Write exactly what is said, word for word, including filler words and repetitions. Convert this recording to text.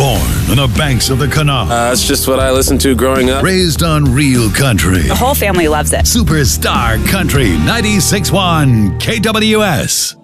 Born on the banks of the Kanawha. Uh, that's just what I listened to growing up. Raised on real country. The whole family loves it. Superstar Country ninety-six point one K W S.